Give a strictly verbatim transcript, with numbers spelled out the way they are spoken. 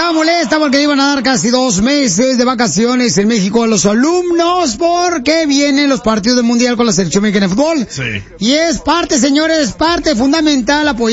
estaba molesta porque iban a dar casi dos meses de vacaciones en México a los alumnos porque vienen los partidos del mundial con la selección mexicana de fútbol. Sí. Y es parte, señores, parte fundamental apoyar